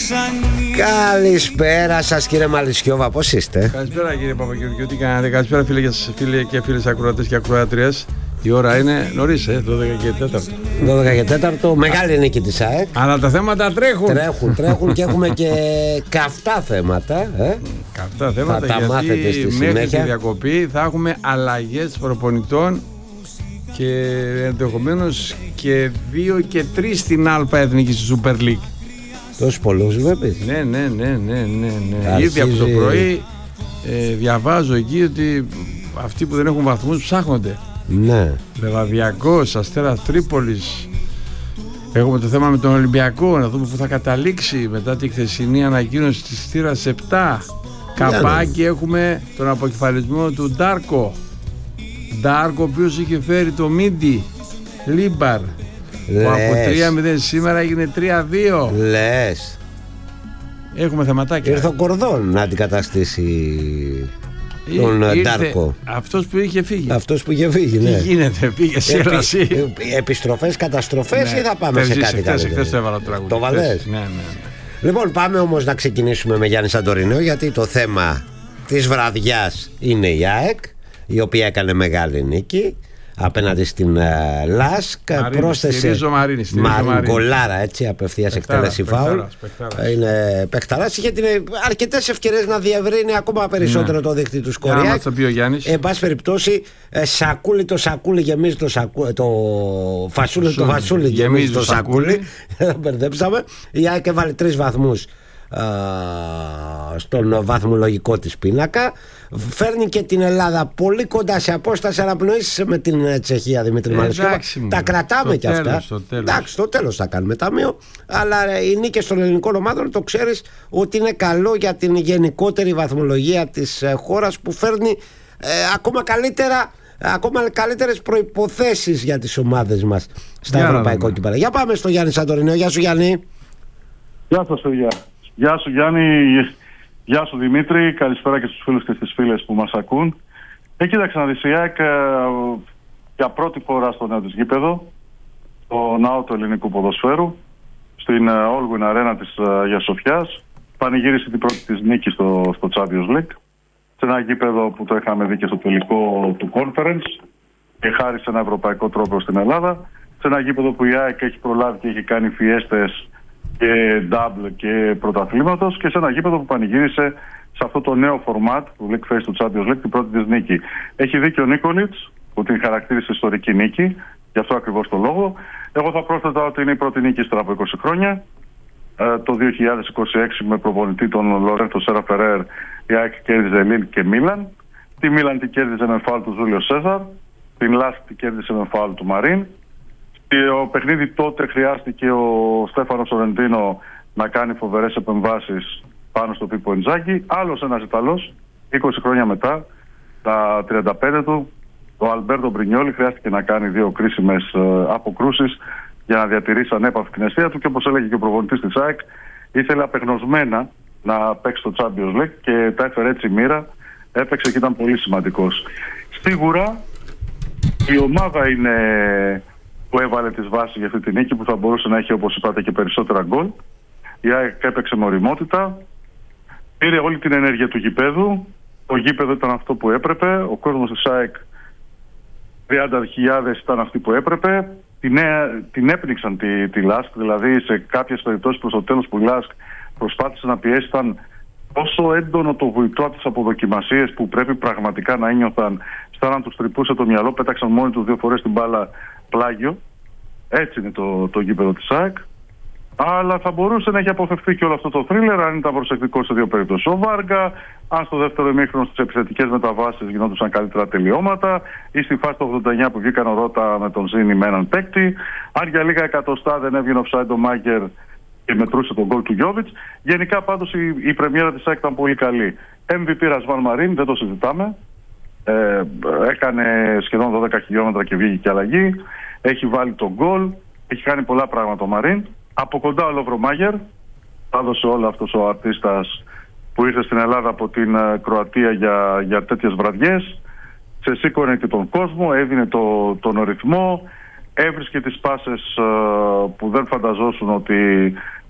Καλησπέρα σας κύριε Μαλισιώβα, πώς είστε? Καλησπέρα κύριε Παπαγεωργιού, τι κάνετε? Καλησπέρα φίλοι και φίλες ακροατές και ακροάτριες. Η ώρα είναι νωρίς, 12 και 4. 12 και 4, μεγάλη νίκη της ΑΕΚ. Αλλά τα θέματα Τρέχουν και έχουμε και καυτά θέματα. Καυτά θέματα, θα τα μάθετε στη συνέχεια. Μέχρι τη διακοπή θα έχουμε αλλαγές προπονητών και ενδεχομένως και 2 και 3 στην Α Εθνική στη Super League. Τόσους πολλούς βλέπεις? Ναι. Ήδη από το πρωί διαβάζω εκεί ότι αυτοί που δεν έχουν βαθμούς ψάχνονται. Ναι. Λεβαδιακός, Αστέρας Τρίπολης. Έχουμε το θέμα με τον Ολυμπιακό, να δούμε πού θα καταλήξει μετά τη χθεσινή ανακοίνωση της θύρας 7. Καπάκι έχουμε τον αποκεφαλισμό του Ντάρκο, ο οποίος είχε φέρει το Μίντι Λίμπαρ, που από 3-0 σήμερα έγινε 3-2. Λες. Έχουμε θεματάκια. Ήρθε ο Κορδόν να αντικαταστήσει τον Ντάρκο. Αυτός που είχε φύγει. Ναι. Τι γίνεται, πήγε σε έλαση. Επιστροφές, καταστροφές, ή θα πάμε σε κάτι καλύτερο? Χθες το έβαλα το τραγούδι. Το βαλές? Ναι. Λοιπόν, πάμε όμως να ξεκινήσουμε με Γιάννη Σαντορινό, γιατί το θέμα της βραδιάς είναι η ΑΕΚ, η οποία έκανε μεγάλη νίκη απέναντι στην ΛΑΣΚ. Πρόσθεσε Μαριγκολάρα, έτσι, απευθείας εκτέλεση φάουλ. Είναι παιχταράς. Είχε αρκετές ευκαιρίες να διευρύνει ακόμα περισσότερο το δίκτυο του σκορ. Εν πάση περιπτώσει, το σακούλι γεμίζει το φασούλι γεμίζει το σακούλι. Μπερδέψαμε. Η ΑΕΚ έβαλε 3 βαθμούς στον βαθμολογικό της πίνακα. Φέρνει και την Ελλάδα πολύ κοντά σε απόσταση αναπνοής με την Τσεχία, Δημήτρη Μαλισιώβα. Τα κρατάμε κι αυτά. Εντάξει, στο τέλος θα κάνουμε ταμείο. Αλλά οι νίκες των ελληνικών ομάδων, το ξέρεις ότι είναι καλό για την γενικότερη βαθμολογία της χώρας, που φέρνει ακόμα καλύτερες προϋποθέσεις για τις ομάδες μας στα ευρωπαϊκά κύπελλα. Για πάμε στο Γιάννη Σαντορινό. Γεια σου Γιάννη. Γεια σας παιδιά. Γεια σου Γιάννη. Γεια σου Δημήτρη, καλησπέρα και στους φίλους και στις φίλες που μας ακούν. Κοίταξε να δεις, η ΑΕΚ για πρώτη φορά στο νέο της γήπεδο, στο ναό του ελληνικού ποδοσφαίρου, στην Allwyn Arena της Αγίας Σοφιάς, πανηγύρισε την πρώτη της νίκη στο Champions League, σε ένα γήπεδο που το είχαμε δει και στο τελικό του Conference και χάρη σε ένα ευρωπαϊκό τρόπο στην Ελλάδα, σε ένα γήπεδο που η ΑΕΚ έχει προλάβει και έχει κάνει φιέστες και double και πρωταθλήματος, και σε ένα γήπεδο που πανηγύρισε σε αυτό το νέο format του League Phase του Champions League την πρώτη της νίκη. Έχει δίκιο ο Νίκολιτς που την χαρακτήρισε ιστορική νίκη, γι' αυτό ακριβώς το λόγο. Εγώ θα πρόσθετα ότι είναι η πρώτη νίκη ύστερα από 20 χρόνια. Το 2026 με προπονητή τον Λορένθο Σέρα Φερέρ, η ΑΕΚ κέρδιζε Λίλ και Μίλαν. Τη Μίλαν την κέρδιζε με φάουλ του Ζούλιο Σέζαρ, την Λάσκ την κέρδισε με φάουλ του Μαρίν. Το παιχνίδι τότε χρειάστηκε ο Στέφανο Σορεντίνο να κάνει φοβερές επεμβάσεις πάνω στο Πίπο Ιντζάκη. Άλλος ένας Ιταλός, 20 χρόνια μετά, τα 35 του, ο Αλμπέρτο Μπρινιόλι, χρειάστηκε να κάνει 2 κρίσιμες αποκρούσεις για να διατηρήσει ανέπαυτη την αιστεία του, και όπως έλεγε και ο προπονητής της ΑΕΚ, ήθελε απεγνωσμένα να παίξει το Champions League και τα έφερε έτσι η μοίρα, έπαιξε και ήταν πολύ σημαντικός. Σίγουρα η ομάδα είναι που έβαλε τις βάσεις για αυτή τη νίκη, που θα μπορούσε να έχει, όπως είπατε, και περισσότερα γκολ. Η ΑΕΚ έπαιξε με οριμότητα, πήρε όλη την ενέργεια του γηπέδου. Το γήπεδο ήταν αυτό που έπρεπε. Ο κόσμος της ΑΕΚ, 30.000 ήταν αυτοί που έπρεπε. Την έπνιξαν τη Λάσκ, δηλαδή σε κάποιες περιπτώσεις προς το τέλος που η Λάσκ προσπάθησε να πιέσει, ήταν τόσο έντονο το βουητό από τις αποδοκιμασίες που πρέπει πραγματικά να ένιωθαν, σαν να τους τρυπούσε το μυαλό, πέταξαν μόνοι τους 2 φορές την μπάλα πλάγιο. Έτσι είναι το γήπεδο της ΑΕΚ. Αλλά θα μπορούσε να έχει αποφευθεί και όλο αυτό το θρίλερ αν ήταν προσεκτικό σε 2 περιπτώσεις ο Βάργα, αν στο δεύτερο ημίχρονο στις επιθετικές μεταβάσεις γινόντουσαν καλύτερα τελειώματα, ή στη φάση του 89 που βγήκαν ο Ρώτα με τον Ζήνη με έναν παίκτη, αν για λίγα εκατοστά δεν έβγαινε offside ο Μάγκερ και μετρούσε τον γκολ του Γιόβιτς. Γενικά πάντως η πρεμιέρα της ΑΕΚ ήταν πολύ καλή. MVP Ρασβάν Μαρίν, δεν το συζητάμε. Έκανε σχεδόν 12 χιλιόμετρα και βγήκε και αλλαγή. Έχει βάλει τον γκολ, έχει κάνει πολλά πράγματα ο Μαρίν. Από κοντά ο Λόβρο Μάγερ, έδωσε όλο αυτός ο αρτίστας που ήρθε στην Ελλάδα από την Κροατία για τέτοιες βραδιές. Ξεσήκωνε και τον κόσμο, έδινε τον ρυθμό, έβρισκε τις πάσες που δεν φανταζόσουν ότι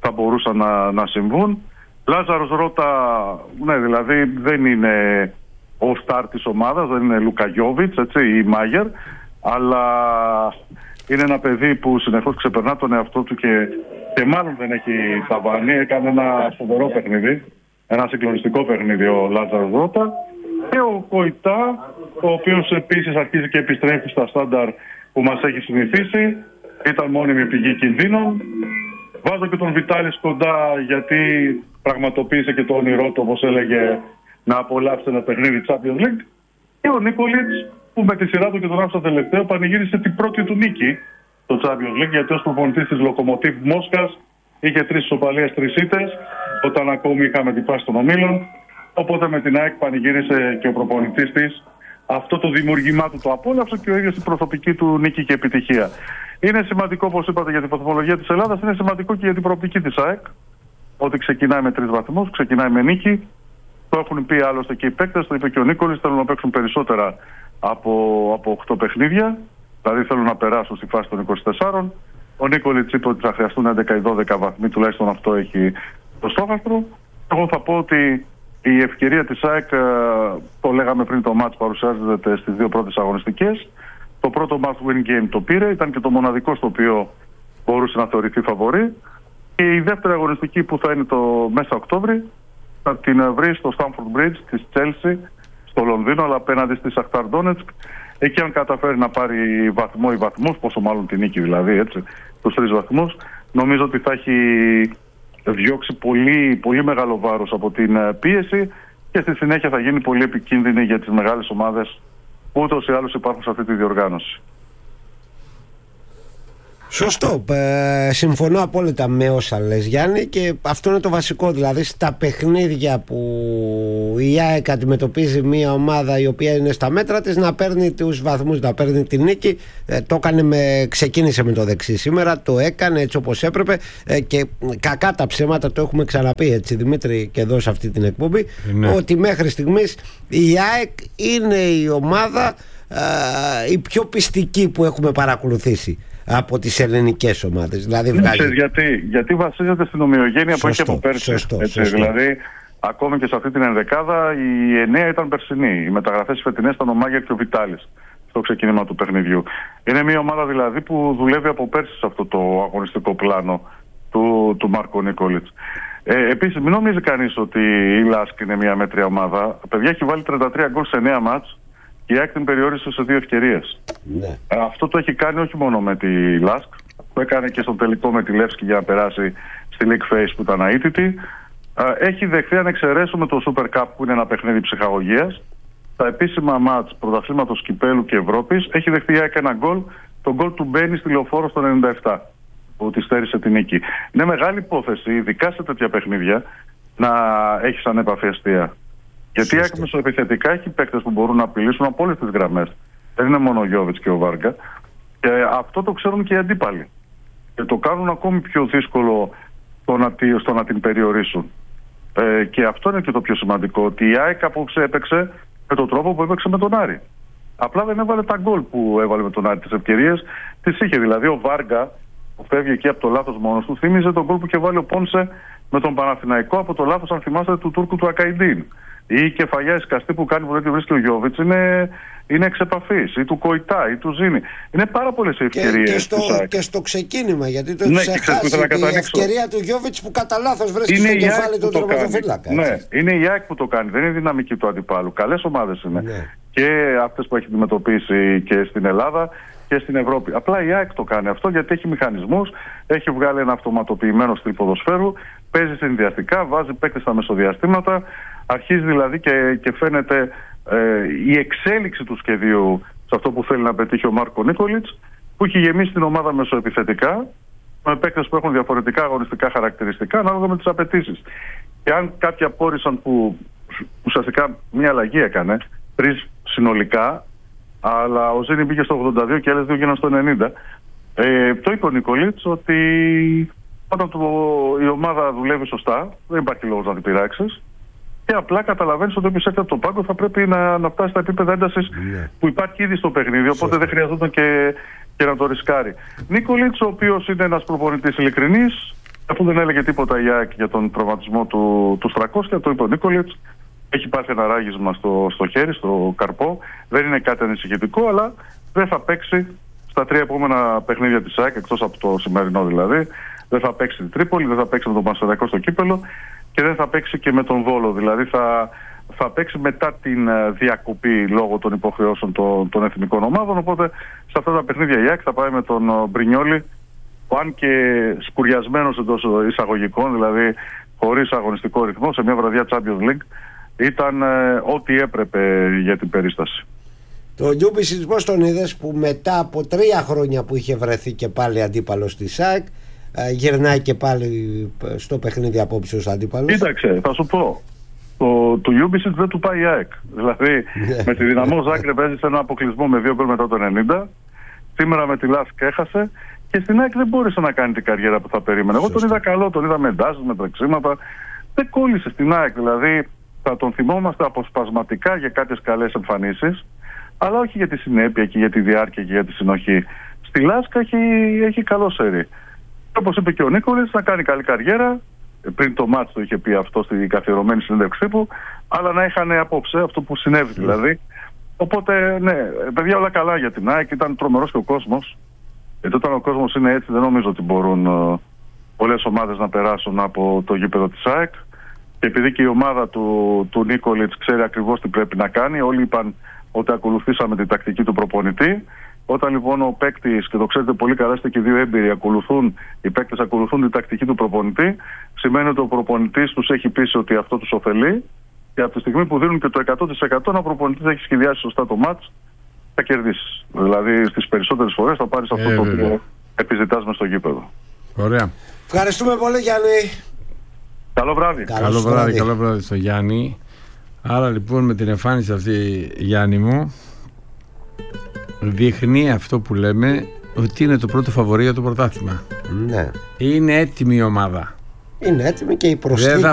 θα μπορούσαν να συμβούν. Λάζαρος Ρώτα, ναι, δηλαδή δεν είναι ο στάρ της ομάδας, δεν είναι Λούκα Γιόβιτς, έτσι, ή Μάγερ, αλλά είναι ένα παιδί που συνεχώς ξεπερνά τον εαυτό του και μάλλον δεν έχει ταβάνει. Έκανε ένα φοβερό παιχνίδι, ένα συγκλονιστικό παιχνίδι ο Λάζαρος Ρώτα. Και ο Κοϊτά, ο οποίος επίσης αρχίζει και επιστρέφει στα στάνταρ που μας έχει συνηθίσει, ήταν μόνιμη πηγή κινδύνων. Βάζω και τον Βιτάλης κοντά, γιατί πραγματοποίησε και το όνειρό του, όπως έλεγε, να απολαύσει ένα παιχνίδι Champions League. Και ο Νίκολιτς, που με τη σειρά του και τον άφησα τελευταίο, πανηγύρισε την πρώτη του νίκη στο Champions League, γιατί ως προπονητής της Λοκομοτίβ Μόσχας είχε 3 ισοπαλίες, 3 ήττες, όταν ακόμη είχαμε την φάση των ομίλων. Οπότε με την ΑΕΚ πανηγύρισε και ο προπονητής της. Αυτό το δημιουργήμά του το απόλαυσε και ο ίδιος την προσωπική του νίκη και επιτυχία. Είναι σημαντικό, όπως είπατε, για την βαθμολογία της Ελλάδας, είναι σημαντικό και για την προοπτική της ΑΕΚ. Ότι ξεκινάει με 3 βαθμούς, ξεκινάει με νίκη. Το έχουν πει άλλωστε και οι παίκτες, το είπε και ο Νίκολης, θέλουν να παίξουν περισσότερα από 8 παιχνίδια. Δηλαδή θέλουν να περάσουν στη φάση των 24. Ο Νίκολης είπε ότι θα χρειαστούν 11 ή 12 βαθμοί, τουλάχιστον αυτό έχει το στόχαστρο. Εγώ θα πω ότι η ευκαιρία της ΑΕΚ, το λέγαμε πριν το μάτς, παρουσιάζεται στις 2 πρώτες αγωνιστικές. Το πρώτο must win game το πήρε, ήταν και το μοναδικό στο οποίο μπορούσε να θεωρηθεί φαβορί. Και η δεύτερη αγωνιστική, που θα είναι το μέσα Οκτώβρη, θα την βρει στο Stamford Bridge της Chelsea, στο Λονδίνο, αλλά απέναντι στη Σαχτάρ Ντόνετσκ. Εκεί, αν καταφέρει να πάρει βαθμό ή βαθμούς, πόσο μάλλον τη νίκη δηλαδή, έτσι, τους 3 βαθμούς, νομίζω ότι θα έχει διώξει πολύ, πολύ μεγάλο βάρος από την πίεση και στη συνέχεια θα γίνει πολύ επικίνδυνη για τις μεγάλες ομάδες που ούτως ή άλλως υπάρχουν σε αυτή τη διοργάνωση. Σωστό. Συμφωνώ απόλυτα με όσα λες, Γιάννη, και αυτό είναι το βασικό. Δηλαδή στα παιχνίδια που η ΑΕΚ αντιμετωπίζει μια ομάδα η οποία είναι στα μέτρα της, να παίρνει τους βαθμούς, να παίρνει τη νίκη. Το έκανε ξεκίνησε με το δεξί σήμερα, το έκανε έτσι όπως έπρεπε, και κακά τα ψέματα, το έχουμε ξαναπεί, έτσι, Δημήτρη, και εδώ σε αυτή την εκπομπή, ότι μέχρι στιγμής η ΑΕΚ είναι η ομάδα η πιο πιστική που έχουμε παρακολουθήσει από τις ελληνικές ομάδες. Δηλαδή γιατί βασίζεται στην ομοιογένεια που έχει από πέρσι. Σωστό. Δηλαδή, ακόμη και σε αυτή την ενδεκάδα, η 9 ήταν περσινή. Οι μεταγραφές φετινές ήταν ο Μάγερ και ο Βιτάλης στο ξεκίνημα του παιχνιδιού. Είναι μια ομάδα δηλαδή που δουλεύει από πέρσι σε αυτό το αγωνιστικό πλάνο του Μάρκο Νίκολιτς. Επίσης, μην νομίζει κανείς ότι η Λάσκ είναι μια μέτρια ομάδα. Παιδιά, έχει βάλει 33 γκολ σε 9 μάτς. Η ΑΕΚ την περιόρισε σε 2 ευκαιρίες. Ναι. Αυτό το έχει κάνει όχι μόνο με τη Λάσκ, το έκανε και στο τελικό με τη Λεύσκη για να περάσει στη League Phase που ήταν αίτητη. Έχει δεχθεί, αν εξαιρέσουμε το Super Cup που είναι ένα παιχνίδι ψυχαγωγίας, τα επίσημα μάτς πρωταθλήματος Κυπέλλου και Ευρώπης, έχει δεχθεί η ΑΕΚ ένα γκολ, το γκολ του Μπένι στη Λεωφόρο στο 97, που τη στέρισε την νίκη. Είναι μεγάλη υπόθεση, ειδικά σε τέτοια παιχνίδια, να έχει ανέπαφη αστεία. Γιατί η ΑΕΚ μεσοεπιθετικά έχει παίκτες που μπορούν να απειλήσουν από όλες τις γραμμές. Δεν είναι μόνο ο Γιόβιτς και ο Βάρκα. Και αυτό το ξέρουν και οι αντίπαλοι. Και το κάνουν ακόμη πιο δύσκολο στο να την περιορίσουν. Και αυτό είναι και το πιο σημαντικό. Ότι η ΑΕΚ απόψε έπαιξε με τον τρόπο που έπαιξε με τον Άρη. Απλά δεν έβαλε τα γκολ που έβαλε με τον Άρη. Τις ευκαιρίες τις είχε. Δηλαδή ο Βάρκα, που φεύγει εκεί από το λάθος μόνος του, θύμιζε τον γκολ που είχε βάλει ο Πόνσε με τον Παναθηναϊκό από το λάθος, αν θυμάστε, του Τούρκου του Ακαϊντίν. Ή η κεφαλιά εσκαστή που κάνει που δεν τη βρίσκει ο Γιόβιτς είναι εξ επαφής, ή του Κοϊτά ή του Ζήνη. Είναι πάρα πολλές ευκαιρίες. Και στο ξεκίνημα, γιατί το ξεχάσει, η ευκαιρία του Γιόβιτς που κατά λάθος βρίσκει στο κεφάλι του τερματοφύλακα. Ναι, είναι η ΑΕΚ που το κάνει, δεν είναι η δυναμική του αντιπάλου. Καλές ομάδες είναι. Ναι. Και αυτές που έχει αντιμετωπίσει και στην Ελλάδα και στην Ευρώπη. Απλά η ΑΕΚ το κάνει αυτό γιατί έχει μηχανισμούς, έχει βγάλει ένα αυτοματοποιημένο στυλ ποδοσφαίρου, παίζει συνδυαστικά, βάζει παίκτες στα μεσοδιαστήματα. Αρχίζει δηλαδή και φαίνεται η εξέλιξη του σχεδίου σε αυτό που θέλει να πετύχει ο Μάρκο Νίκολιτς, που έχει γεμίσει την ομάδα μεσοεπιθετικά με παίκτες που έχουν διαφορετικά αγωνιστικά χαρακτηριστικά ανάλογα με τις απαιτήσεις. Και αν κάποιοι απόρρισαν που ουσιαστικά μια αλλαγή έκανε, 3 συνολικά, αλλά ο Ζήνη μπήκε στο 82 και άλλες 2 γίναν στο 90, το είπε ο Νίκολιτς ότι όταν η ομάδα δουλεύει σωστά, δεν υπάρχει λόγος να την πειράξεις. Και απλά καταλαβαίνεις ότι όποιος έρθει από τον πάγκο θα πρέπει να φτάσει στα επίπεδα έντασης που υπάρχει ήδη στο παιχνίδι. Οπότε δεν χρειαζόταν και να το ρισκάρει. Νίκολιτς, ο οποίος είναι ένας προπονητής ειλικρινής, Αφού δεν έλεγε τίποτα η ΑΕΚ για τον τραυματισμό του Στρακόσια, το είπε ο Νίκολιτς. Έχει πάθει ένα ράγισμα στο χέρι, στο καρπό. Δεν είναι κάτι ανησυχητικό, αλλά δεν θα παίξει στα 3 επόμενα παιχνίδια της ΑΕΚ, εκτός από το σημερινό δηλαδή. Δεν θα παίξει την Τρίπολη, δεν θα παίξει με τον Πανσεραϊκό στο κύπελο και δεν θα παίξει και με τον Βόλο. Δηλαδή θα παίξει μετά την διακοπή λόγω των υποχρεώσεων των εθνικών ομάδων. Οπότε σε αυτά τα παιχνίδια η ΑΕΚ θα πάει με τον Μπρινιόλι, που αν και σκουριασμένος εντός εισαγωγικών, δηλαδή χωρίς αγωνιστικό ρυθμό, σε μια βραδιά Champions League, ήταν ό,τι έπρεπε για την περίσταση. Το Λιούμπισιτς πώς τον είδες, που μετά από 3 χρόνια που είχε βρεθεί και πάλι αντίπαλος της ΑΕΚ, γυρνάει και πάλι στο παιχνίδι απόψε ως αντίπαλος? Κοίταξε, θα σου πω. Το Λιούμπισιτς δεν του πάει η ΑΕΚ. Δηλαδή με τη Δυναμό Ζάγκρεπ έζησε ένα αποκλεισμό με 2 γκολ μετά το 90. Σήμερα με τη Λάσκ έχασε. Και στην ΑΕΚ δεν μπόρεσε να κάνει την καριέρα που θα περίμενε. Εγώ τον είδα καλό, τον είδα με εντάσεις, με τρεξίματα. Δεν κόλλησε στην ΑΕΚ. Δηλαδή θα τον θυμόμαστε αποσπασματικά για κάποιες καλές εμφανίσεις, αλλά όχι για τη συνέπεια και για τη διάρκεια και για τη συνοχή. Στη Λάσκα έχει καλό σερί. Όπως είπε και ο Νίκολης, να κάνει καλή καριέρα. Πριν το μάτς το είχε πει αυτό στη καθιερωμένη συνέντευξή του, αλλά να είχαν απόψε αυτό που συνέβη δηλαδή. Οπότε, ναι, παιδιά, όλα καλά για την ΑΕΚ. Ήταν τρομερός και ο κόσμος. Γιατί όταν ο κόσμος είναι έτσι, δεν νομίζω ότι μπορούν πολλές ομάδες να περάσουν από το γήπεδο της ΑΕΚ. Και επειδή και η ομάδα του Νίκολιτς ξέρει ακριβώς τι πρέπει να κάνει, όλοι είπαν ότι ακολουθήσαμε την τακτική του προπονητή. Όταν λοιπόν ο παίκτης, και το ξέρετε πολύ καλά, είστε και 2 έμπειροι, οι παίκτες ακολουθούν την τακτική του προπονητή, σημαίνει ότι ο προπονητής τους έχει πείσει ότι αυτό τους ωφελεί. Και από τη στιγμή που δίνουν και το 100%, ο προπονητής έχει σχεδιάσει σωστά το μάτς, θα κερδίσεις. Δηλαδή στις περισσότερες φορές θα πάρεις αυτό το οποίο επιζητάς μες στο γήπεδο. Ωραία. Ευχαριστούμε πολύ, Γιάννη. Καλό βράδυ. Καλό βράδυ στο Γιάννη. Άρα λοιπόν με την εμφάνιση αυτή, Γιάννη μου, δείχνει αυτό που λέμε, ότι είναι το πρώτο φαβορί για το πρωτάθλημα. Ναι. Είναι έτοιμη η ομάδα. Είναι έτοιμη και η προσθήκη.